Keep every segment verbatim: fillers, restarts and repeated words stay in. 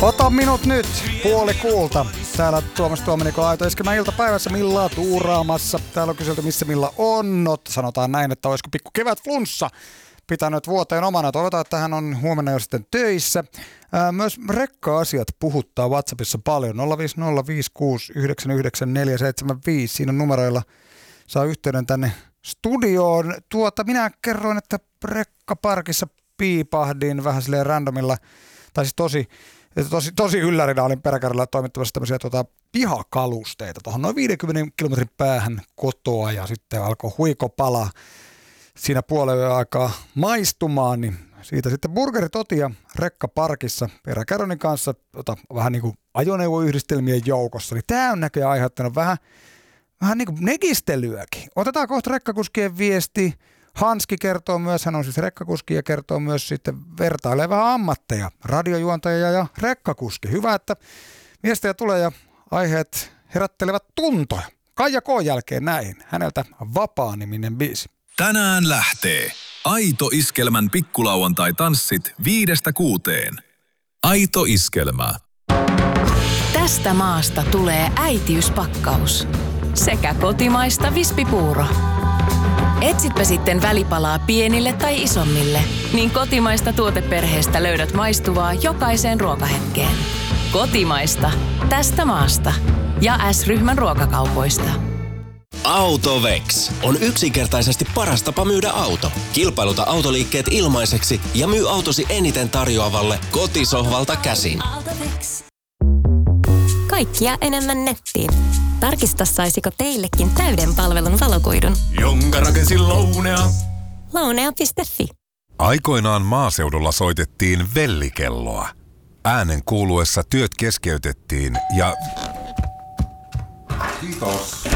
Ota minut nyt, puoli kuulta. Täällä Tuomas Tuomaniko Aito Iskelmän iltapäivässä Millaa tuuraamassa. Täällä on kyselty, missä Milla on. No, sanotaan näin, että olisiko pikku kevät flunssa pitänyt vuoteen omana. Toivotaan, että hän on huomenna jo sitten töissä. Ää, myös rekka-asiat puhuttaa WhatsAppissa paljon. nolla viisi nolla viisi kuusi yhdeksän yhdeksän neljä seitsemän viisi. Siinä numeroilla saa yhteyden tänne studioon. Tuota, minä kerroin, että rekkaparkissa piipahdin vähän silleen randomilla, tai siis tosi, tosi, tosi yllärinä olin peräkärryllä toimittamassa tämmöisiä tuota, pihakalusteita tuohon noin viidenkymmenen kilometrin päähän kotoa, ja sitten alkoi huikopala siinä puolen aikaa maistumaan, niin siitä sitten burgerit otin ja rekkaparkissa peräkärryni kanssa ota, vähän niin kuin ajoneuvoyhdistelmien joukossa. Niin tämä on näköjään aiheuttanut vähän, vähän niin kuin negistelyäkin. Otetaan kohta rekkakuskien viesti. Hanski kertoo myös, hän on siis rekkakuski ja kertoo myös sitten vertailee vähän ammatteja, radiojuontaja ja rekkakuski. Hyvä, että viestejä tulee ja aiheet herättelevät tuntoja. Kaija K. jälkeen näin, häneltä Vapaa-niminen biisi. Tänään lähtee Aito Iskelmän pikkulauantai-tanssit viidestä kuuteen. Aito Iskelmä. Tästä maasta tulee äitiyspakkaus sekä kotimaista vispipuuro. Etsitpä sitten välipalaa pienille tai isommille, niin kotimaista tuoteperheestä löydät maistuvaa jokaiseen ruokahetkeen. Kotimaista, tästä maasta ja S-ryhmän ruokakaupoista. AutoVex on yksinkertaisesti paras tapa myydä auto. Kilpailuta autoliikkeet ilmaiseksi ja myy autosi eniten tarjoavalle kotisohvalta käsin. Kaikkia enemmän nettiin. Tarkista, saisiko teillekin täyden palvelun valokuidun. Jonka rakensi Lounea. Lounea piste fi. Aikoinaan maaseudulla soitettiin vellikelloa. Äänen kuuluessa työt keskeytettiin ja... Kiitos.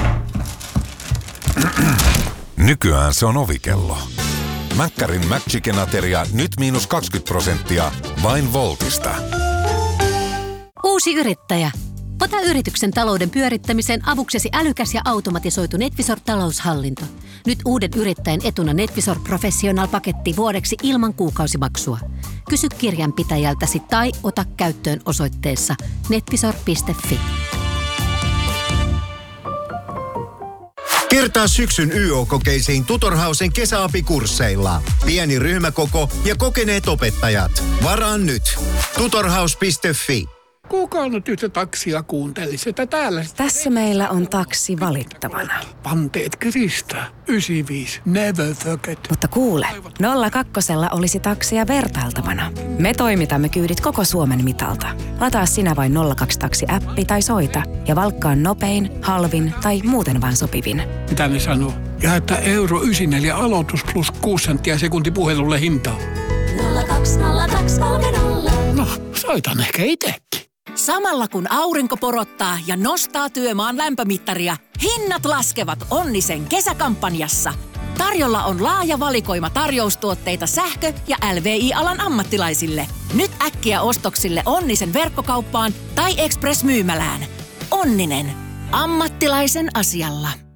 Nykyään se on ovikello. Mäkkärin McChicken-ateria nyt miinus kaksikymmentä prosenttia vain Voltista. Uusi yrittäjä. Ota yrityksen talouden pyörittämiseen avuksesi älykäs ja automatisoitu NetVisor-taloushallinto. Nyt uuden yrittäjän etuna NetVisor Professional-paketti vuodeksi ilman kuukausimaksua. Kysy kirjanpitäjältäsi tai ota käyttöön osoitteessa netvisor piste fi. Kertaa syksyn Y O-kokeisiin Tutorhausen kesäapikursseilla. Pieni ryhmäkoko ja kokeneet opettajat. Varaa nyt. tutorhaus piste fi. Kuka nyt yhtä taksia kuuntelisi, että täällä... Tässä meillä on taksi valittavana. Panteet Krista, yhdeksänkymmentäviisi, never forget. Mutta kuule, nolla kakkosella olisi taksia vertailtavana. Me toimitamme kyydit koko Suomen mitalta. Lataa sinä vain nolla kaksi taksi-appi tai soita ja valkkaa nopein, halvin tai muuten vaan sopivin. Mitä ne sanoo? Ja että euro yhdeksänkymmentäneljä aloitus plus kuusi senttiä sekunti puhelulle hintaa. nolla kaksi nolla kaksi kolme nolla. No, soitan ehkä itsekin. Samalla kun aurinko porottaa ja nostaa työmaan lämpömittaria, hinnat laskevat Onnisen kesäkampanjassa. Tarjolla on laaja valikoima tarjoustuotteita sähkö- ja L V I-alan ammattilaisille. Nyt äkkiä ostoksille Onnisen verkkokauppaan tai Express-myymälään. Onninen. Ammattilaisen asialla.